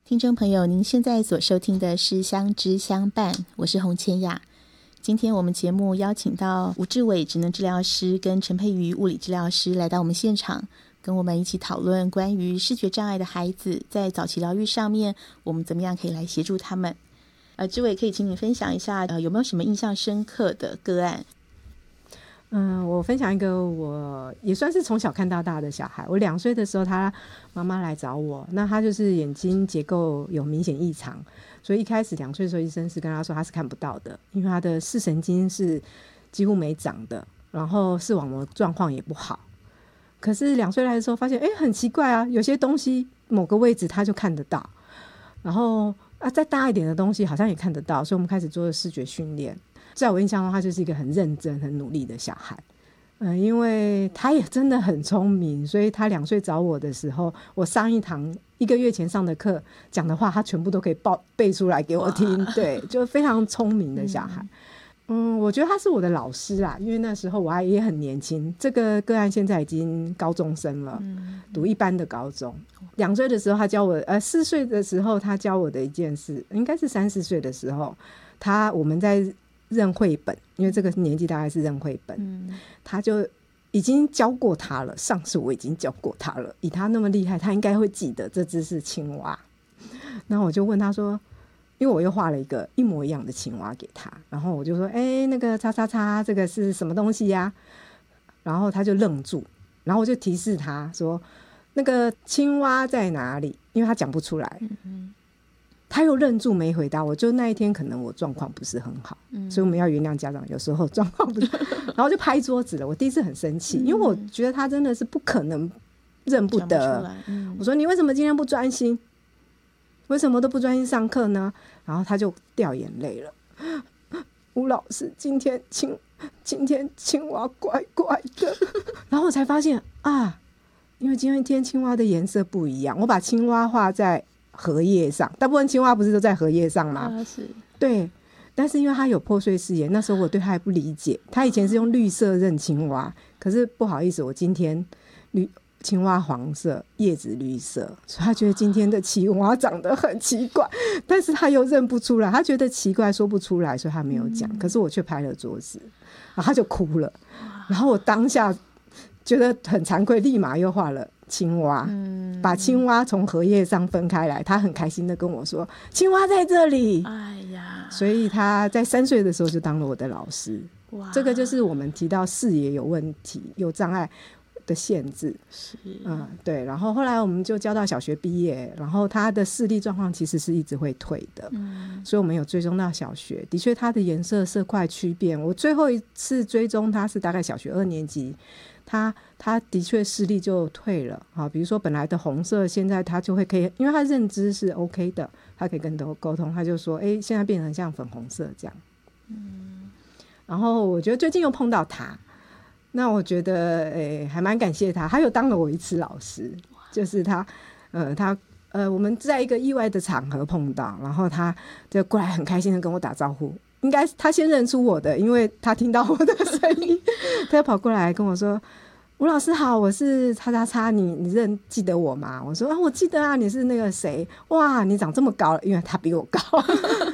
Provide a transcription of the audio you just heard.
听众朋友，您现在所收听的是相知相伴，我是洪千雅。今天我们节目邀请到吴志伟职能治疗师跟陈佩瑜物理治疗师来到我们现场，跟我们一起讨论关于视觉障碍的孩子在早期疗愈上面，我们怎么样可以来协助他们。志伟，可以请你分享一下有没有什么印象深刻的个案？ 我分享一个我也算是从小看到大的小孩。我2岁的时候，他妈妈来找我，那他就是眼睛结构有明显异常，所以一开始2岁的时候，医生是跟他说他是看不到的，因为他的视神经是几乎没长的，然后视网膜状况也不好。可是2岁来的时候发现，很奇怪啊，有些东西某个位置他就看得到，然后再大一点的东西好像也看得到，所以我们开始做视觉训练。在我印象中，他就是一个很认真很努力的小孩。因为他也真的很聪明，所以他2岁找我的时候，我上一堂1个月前上的课讲的话，他全部都可以背出来给我听。对，就非常聪明的小孩。我觉得他是我的老师啊，因为那时候我也很年轻。这个个案现在已经高中生了，读一般的高中。2岁的时候他教我，4岁的时候他教我的一件事，应该是3、4岁的时候，我们在认绘本，因为这个年纪大概是认绘本，他就已经教过他了。上次我已经教过他了，以他那么厉害，他应该会记得这只是青蛙。然后我就问他说，因为我又画了一个一模一样的青蛙给他，然后我就说那个叉叉叉这个是什么东西呀？然后他就愣住，然后我就提示他说那个青蛙在哪里，因为他讲不出来。他又愣住没回答我，就那一天可能我状况不是很好，所以我们要原谅家长有时候状况不是然后就拍桌子了。我第一次很生气，因为我觉得他真的是不可能认不得。我说你为什么今天不专心，为什么都不专心上课呢？然后他就掉眼泪了。吴老师，今天青蛙怪怪的然后我才发现因为今天青蛙的颜色不一样，我把青蛙画在荷叶上，大部分青蛙不是都在荷叶上吗？ 是， 对。但是因为他有破碎视野，那时候我对他还不理解，他以前是用绿色认青蛙，可是不好意思，我今天青蛙黄色，叶子绿色，所以他觉得今天的青蛙长得很奇怪，但是他又认不出来，他觉得奇怪说不出来，所以他没有讲。可是我却拍了桌子，然后他就哭了。然后我当下觉得很惭愧，立马又画了青蛙，把青蛙从荷叶上分开来。他很开心的跟我说青蛙在这里。所以他在3岁的时候就当了我的老师。这个就是我们提到视野有问题有障碍的限制。对。然后后来我们就教到小学毕业，然后他的视力状况其实是一直会退的，所以我们有追踪到小学。的确他的颜色色块区变，我最后一次追踪他是大概小学2年级，他的确视力就退了。比如说本来的红色，现在他就会可以，因为他认知是 OK 的，他可以跟沟通，他就说现在变成像粉红色这样。然后我觉得最近又碰到他，那我觉得还蛮感谢他，他又当了我一次老师。就是他我们在一个意外的场合碰到，然后他就过来很开心的跟我打招呼，应该他先认出我的，因为他听到我的声音他就跑过来跟我说吴老师好，我是叉叉叉，你记得我吗？我说我记得啊，你是那个谁？哇，你长这么高了，因为他比我高